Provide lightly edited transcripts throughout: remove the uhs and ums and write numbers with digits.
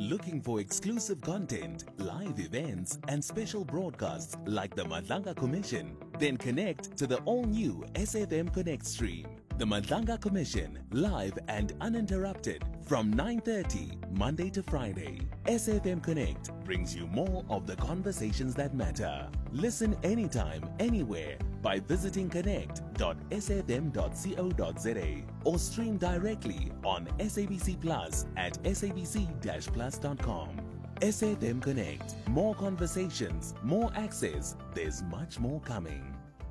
Looking for exclusive content, live events, and special broadcasts like the Madlanga Commission? Then connect to the all-new SFM Connect stream. The Madlanga Commission, live and uninterrupted from 9:30 Monday to Friday. SFM Connect brings you more of the conversations that matter. Listen anytime, anywhere by visiting connect.sfm.co.za or stream directly on SABC Plus at sabc-plus.com. SFM Connect. More conversations, more access. There's much more coming.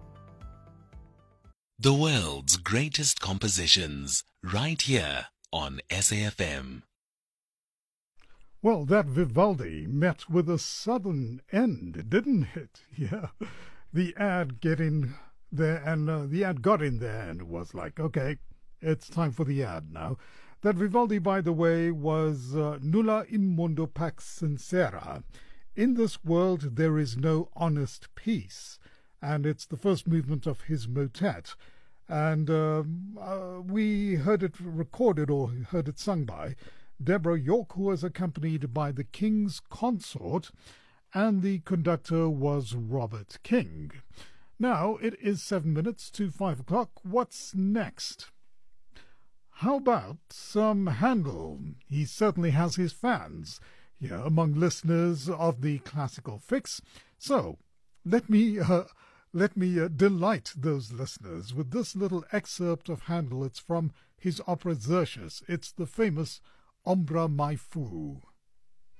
The world's greatest compositions, right here on SAFM. Well, that Vivaldi met with a sudden end, didn't it? Yeah. The ad got in there and was like, okay, it's time for the ad now. That Vivaldi, by the way, was Nulla in mundo pax sincera. In this world there is no honest peace. And it's the first movement of his motet. And we heard it recorded or heard it sung by Deborah York, who was accompanied by the King's Consort, and the conductor was Robert King. Now, it is 7 minutes to 5 o'clock. What's next? How about some Handel? He certainly has his fans here among listeners of the Classical Fix. So, let me delight those listeners with this little excerpt of Handel. It's from his opera Xerxes. It's the famous Ombra Mai Fu.